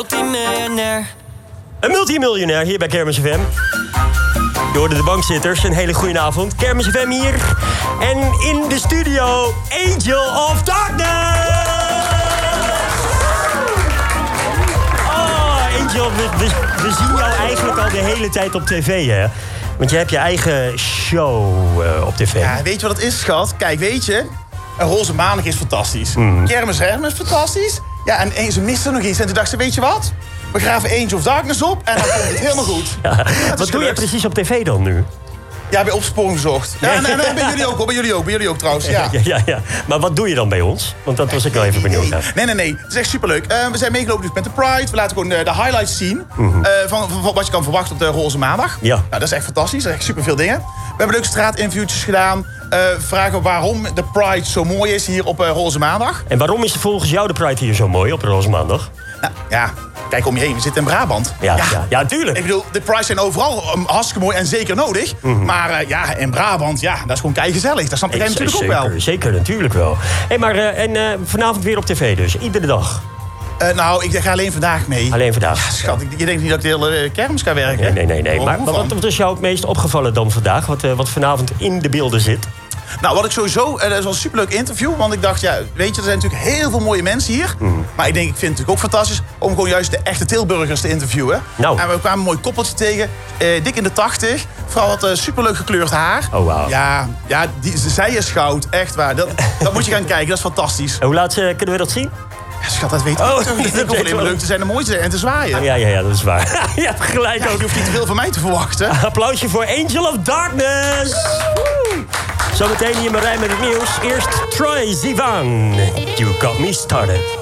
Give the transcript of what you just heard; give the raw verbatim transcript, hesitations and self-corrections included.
Multimiljonair. Een multimiljonair hier bij Kermis F M. Je hoorde de bankzitters. Een hele goede avond. Kermis F M hier. En in de studio Angel of Darkness. Oh, Angel, we, we, we zien jou eigenlijk al de hele tijd op tv, hè? Want je hebt je eigen show uh, op tv. Ja, weet je wat het is, schat? Kijk, weet je, een roze maandag is fantastisch. Mm. Kermis Hermes is fantastisch. Ja, en, en ze miste nog iets. En toen dacht ze, weet je wat? We graven Angel of Darkness op en dan komt het helemaal goed. Ja, wat doe gelukt. je precies op tv dan nu? Ja, bij Opsporing Gezocht. Ja, en, en, en bij jullie ook, hoor. Bij jullie ook, bij jullie ook trouwens. Ja. Ja, ja, ja. Maar wat doe je dan bij ons? Want dat was ik wel even benieuwd naar. Nee, nee, nee. Het is echt superleuk. Uh, we zijn meegelopen dus met de Pride. We laten gewoon de, de highlights zien. Mm-hmm. uh, van, van wat je kan verwachten op de roze maandag. Ja. Nou, dat is echt fantastisch. Dat is echt superveel dingen. We hebben leuke straatinterviewtjes gedaan. Uh, vragen waarom de Pride zo mooi is hier op uh, roze maandag. En waarom is volgens jou de Pride hier zo mooi op roze maandag? Nou, ja, kijk om je heen. We zitten in Brabant. Ja, ja. ja, ja tuurlijk. Ik bedoel, de Prides zijn overal um, hartstikke mooi en zeker nodig. Mm-hmm. Maar uh, ja, in Brabant, ja, dat is gewoon keigezellig. Dat snap jij natuurlijk zeker, ook wel. Zeker, natuurlijk wel. Hey, maar uh, en uh, vanavond weer op tv dus, iedere dag? Uh, nou, ik ga alleen vandaag mee. Alleen vandaag? Ja, schat, ik, je denkt niet dat ik de hele uh, kermis ga werken. Nee, nee, nee. nee. Oh, maar wat, wat is jou het meest opgevallen dan vandaag? Wat, uh, wat vanavond in de beelden zit? Nou, wat ik sowieso... Uh, dat is wel een superleuk interview. Want ik dacht, ja, weet je, er zijn natuurlijk heel veel mooie mensen hier. Mm. Maar ik denk, ik vind het natuurlijk ook fantastisch om gewoon juist de echte Tilburgers te interviewen. Nou. En we kwamen een mooi koppeltje tegen. Uh, dik in de tachtig. Vrouw had uh, superleuk gekleurd haar. Oh, wauw. Ja, ja die, zij is goud. Echt waar. Dat, dat moet je gaan kijken. Dat is fantastisch. En hoe laat uh, kunnen we dat zien? Ja, schat, dat weet ik oh, niet. Ik vind het alleen maar leuk te zijn en mooi te zijn en te zwaaien. Ja, ja, ja, dat is waar. Je hebt gelijk ja, ook. Je hoeft niet te veel van mij te verwachten. Applausje voor Angel of Darkness. Zometeen hier Marijn met het nieuws. Eerst Troye Sivan. You got me started.